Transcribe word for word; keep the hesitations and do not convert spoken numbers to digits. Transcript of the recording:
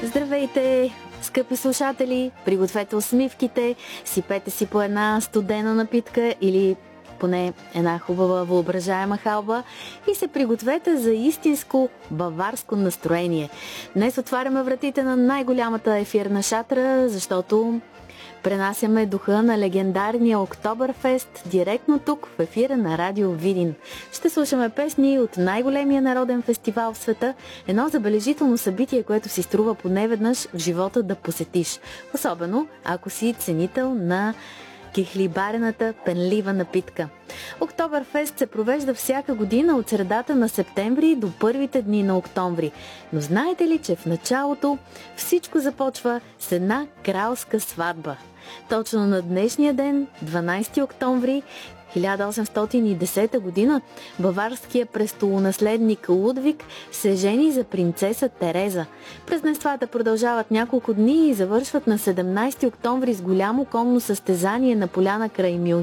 Здравейте, скъпи слушатели! Пригответе усмивките, сипете си по една студена напитка или поне една хубава въображаема халба и се пригответе за истинско баварско настроение. Днес отваряме вратите на най-голямата ефирна шатра, защото пренасяме духа на легендарния Октоберфест директно тук в ефира на Радио Видин. Ще слушаме песни от най-големия народен фестивал в света, едно забележително събитие, което си струва поне веднъж в живота да посетиш. Особено ако си ценител на кихлибарената пенлива напитка. Октоберфест се провежда всяка година от средата на септември до първите дни на октомври. Но знаете ли, че в началото всичко започва с една кралска сватба? Точно на днешния ден, дванайсети октомври хиляда осемстотин и десета година, баварският престолонаследник Лудвиг се жени за принцеса Тереза. Празненствата продължават няколко дни и завършват на седемнайсети октомври с голямо конно състезание на поляна край Мюнхен.